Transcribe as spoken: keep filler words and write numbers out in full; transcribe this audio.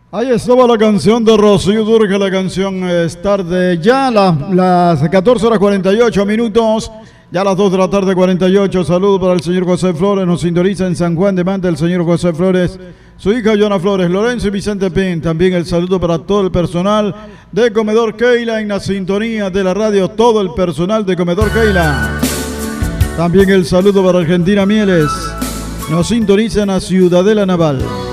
Ahí estaba la canción de Rocío Dúrcal, la canción es tarde, ya la, las catorce horas cuarenta y ocho minutos, ya las dos de la tarde cuarenta y ocho. Saludos para el señor José Flores, nos sintoniza en San Juan de Manta el señor José Flores, su hija Joana Flores, Lorenzo y Vicente Pin. También el saludo para todo el personal de Comedor Keila en la sintonía de la radio, todo el personal de Comedor Keila. También el saludo para Argentina Mieles, nos sintoniza en la Ciudadela Naval.